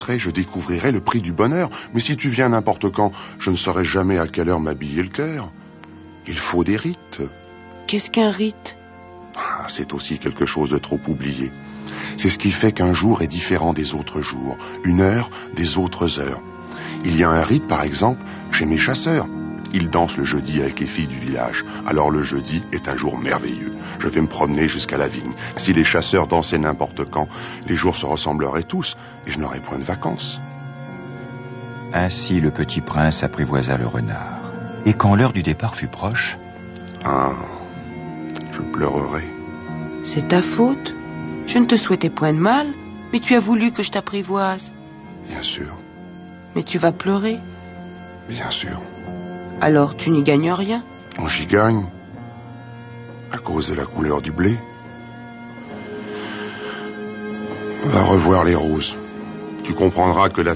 Je découvrirai le prix du bonheur. Mais si tu viens n'importe quand, je ne saurai jamais à quelle heure m'habiller le cœur. Il faut des rites. Qu'est-ce qu'un rite? C'est aussi quelque chose de trop oublié. C'est ce qui fait qu'un jour est différent des autres jours, une heure des autres heures. Il y a un rite, par exemple, chez mes chasseurs. Ils dansent le jeudi avec les filles du village. Alors le jeudi est un jour merveilleux. Je vais me promener jusqu'à la vigne. Si les chasseurs dansaient n'importe quand, les jours se ressembleraient tous et je n'aurais point de vacances. Ainsi le petit prince apprivoisa le renard. Et quand l'heure du départ fut proche... Je pleurerai. C'est ta faute. Je ne te souhaitais point de mal, mais tu as voulu que je t'apprivoise. Bien sûr. Mais tu vas pleurer. Bien sûr. Alors tu n'y gagnes rien. J'y gagne. À cause de la couleur du blé. Va revoir les roses. Tu comprendras que la